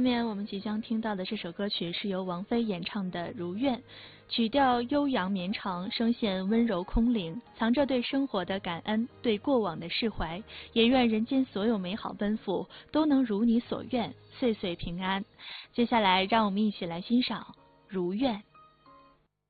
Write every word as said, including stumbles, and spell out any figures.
面我们即将听到的这首歌曲是由王菲演唱的《如愿》，曲调悠扬绵长，声线温柔空灵，藏着对生活的感恩，对过往的释怀，也愿人间所有美好奔赴都能如你所愿，岁岁平安。接下来让我们一起来欣赏《如愿》。